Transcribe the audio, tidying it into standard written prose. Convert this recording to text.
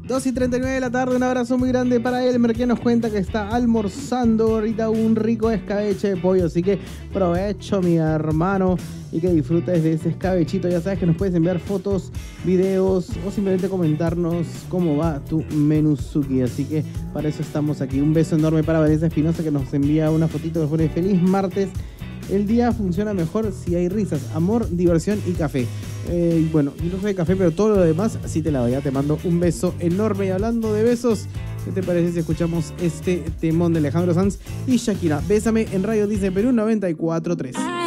2:39 de la tarde, un abrazo muy grande para Elmer, que nos cuenta que está almorzando ahorita un rico escabeche de pollo. Así que provecho, mi hermano, y que disfrutes de ese escabechito. Ya sabes que nos puedes enviar fotos, videos o simplemente comentarnos cómo va tu menuzuki. Así que para eso estamos aquí. Un beso enorme para Vanessa Espinosa, que nos envía una fotito que pone feliz martes. El día funciona mejor si hay risas, amor, diversión y café. Bueno, yo no soy de café, pero todo lo demás sí te la doy. Ya te mando un beso enorme. Y hablando de besos, ¿qué te parece si escuchamos este temón de Alejandro Sanz y Shakira? Bésame en Radio Disney Perú 94.3.